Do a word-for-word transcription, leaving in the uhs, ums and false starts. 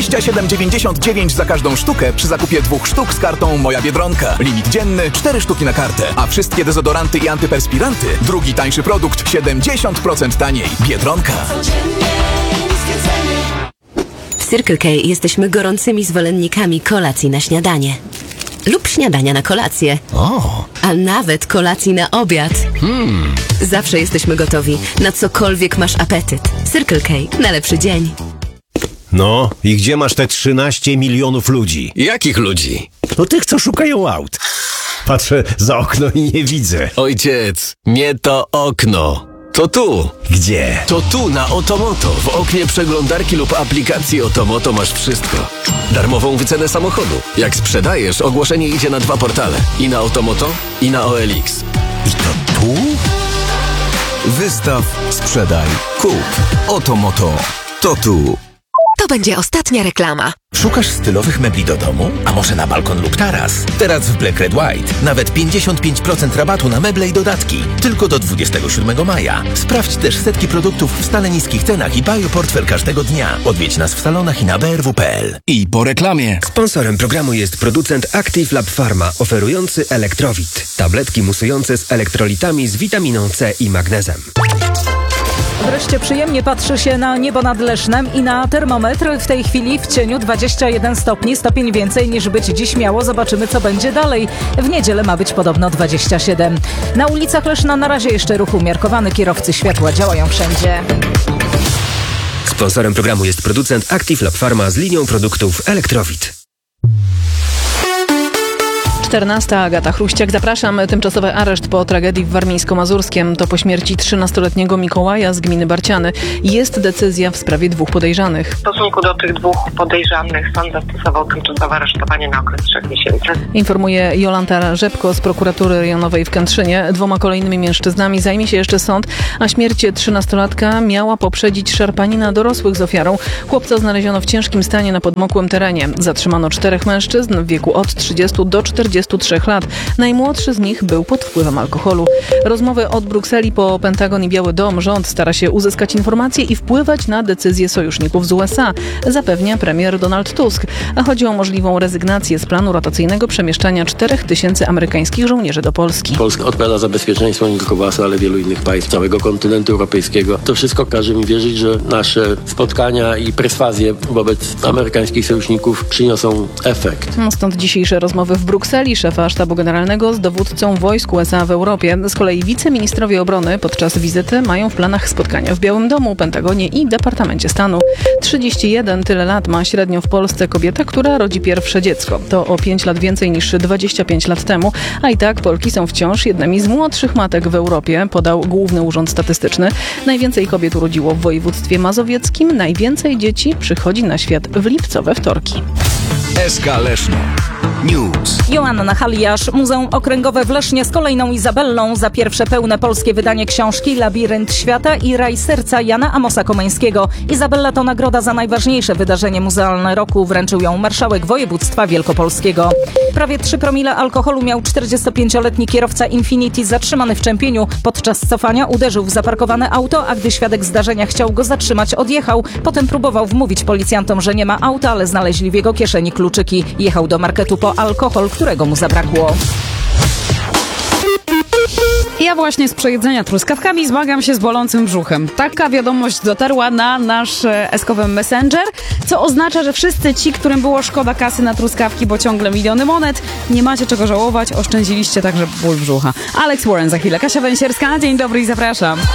dwadzieścia siedem dziewięćdziesiąt dziewięć za każdą sztukę przy zakupie dwóch sztuk z kartą Moja Biedronka. Limit dzienny cztery sztuki na kartę, a wszystkie dezodoranty i antyperspiranty drugi tańszy produkt siedemdziesiąt procent taniej. Biedronka. W Circle K jesteśmy gorącymi zwolennikami kolacji na śniadanie. Lub śniadania na kolację. O. A nawet kolacji na obiad. Hmm. Zawsze jesteśmy gotowi, na cokolwiek masz apetyt. Circle K. Na lepszy dzień. No, i gdzie masz te trzynaście milionów ludzi? Jakich ludzi? No tych, co szukają aut. Patrzę za okno i nie widzę. Ojciec, nie to okno. To tu. Gdzie? To tu na Otomoto. W oknie przeglądarki lub aplikacji Otomoto masz wszystko. Darmową wycenę samochodu. Jak sprzedajesz, ogłoszenie idzie na dwa portale. I na Otomoto, i na O L X. I to tu? Wystaw, sprzedaj, kup. Otomoto. To tu. To będzie ostatnia reklama. Szukasz stylowych mebli do domu? A może na balkon lub taras? Teraz w Black Red White nawet pięćdziesiąt pięć procent rabatu na meble i dodatki. Tylko do dwudziestego siódmego maja. Sprawdź też setki produktów w stale niskich cenach i bioportfel każdego dnia. Odwiedź nas w salonach i na b r w kropka p l. I po reklamie. Sponsorem programu jest producent Active Lab Pharma, oferujący Elektrowit. Tabletki musujące z elektrolitami z witaminą C i magnezem. Wreszcie przyjemnie patrzy się na niebo nad Lesznem i na termometr. W tej chwili w cieniu dwadzieścia jeden stopni, stopień więcej niż być dziś miało. Zobaczymy, co będzie dalej. W niedzielę ma być podobno dwadzieścia siedem. Na ulicach Leszna na razie jeszcze ruch umiarkowany. Kierowcy światła działają wszędzie. Sponsorem programu jest producent Active Lab Pharma z linią produktów Elektrowit. czternasta. Agata Chruściak. Zapraszam. Tymczasowy areszt po tragedii w Warmińsko-Mazurskiem. To po śmierci trzynastoletniego Mikołaja z gminy Barciany. Jest decyzja w sprawie dwóch podejrzanych. W stosunku do tych dwóch podejrzanych sąd zastosował tymczasowe aresztowanie na okres trzech miesięcy. Informuje Jolanta Rzepko z prokuratury rejonowej w Kętrzynie. Dwoma kolejnymi mężczyznami zajmie się jeszcze sąd, a śmierć trzynastolatka miała poprzedzić szarpanina dorosłych z ofiarą. Chłopca znaleziono w ciężkim stanie na podmokłym terenie. Zatrzymano czterech mężczyzn w wieku od trzydziestu do czterdziestu trzech lat. Najmłodszy z nich był pod wpływem alkoholu. Rozmowy od Brukseli po Pentagon i Biały Dom. Rząd stara się uzyskać informacje i wpływać na decyzje sojuszników z U S A, zapewnia premier Donald Tusk. A chodzi o możliwą rezygnację z planu rotacyjnego przemieszczania czterech tysięcy amerykańskich żołnierzy do Polski. Polska odpowiada za bezpieczeństwo nie tylko was, ale wielu innych państw, całego kontynentu europejskiego. To wszystko każe mi wierzyć, że nasze spotkania i perswazje wobec amerykańskich sojuszników przyniosą efekt. No stąd dzisiejsze rozmowy w Brukseli szefa sztabu generalnego z dowódcą wojsk U S A w Europie. Z kolei wiceministrowie obrony podczas wizyty mają w planach spotkania w Białym Domu, Pentagonie i Departamencie Stanu. trzydzieści jeden tyle lat ma średnio w Polsce kobieta, która rodzi pierwsze dziecko. To o pięć lat więcej niż dwadzieścia pięć lat temu, a i tak Polki są wciąż jednymi z młodszych matek w Europie, podał Główny Urząd Statystyczny. Najwięcej kobiet urodziło w województwie mazowieckim, najwięcej dzieci przychodzi na świat w lipcowe wtorki. S K Leszno News. Joanna Haliasz. Muzeum Okręgowe w Lesznie z kolejną Izabellą za pierwsze pełne polskie wydanie książki Labirynt Świata i Raj Serca Jana Amosa Komeńskiego. Izabella to nagroda za najważniejsze wydarzenie muzealne roku. Wręczył ją marszałek województwa wielkopolskiego. Prawie trzy promile alkoholu miał czterdziestopięcioletni kierowca Infiniti zatrzymany w Czempieniu. Podczas cofania uderzył w zaparkowane auto, a gdy świadek zdarzenia chciał go zatrzymać, odjechał. Potem próbował wmówić policjantom, że nie ma auta, ale znaleźli w jego kieszeni kluczyki. Jechał do marketu po alkohol, którego mu zabrakło. Ja właśnie z przejedzenia truskawkami zmagam się z bolącym brzuchem. Taka wiadomość dotarła na nasz eskowy Messenger, co oznacza, że wszyscy ci, którym było szkoda kasy na truskawki, bo ciągle miliony monet, nie macie czego żałować, oszczędziliście także ból brzucha. Alex Warren za chwilę. Kasia Węsierska, dzień dobry i zapraszam.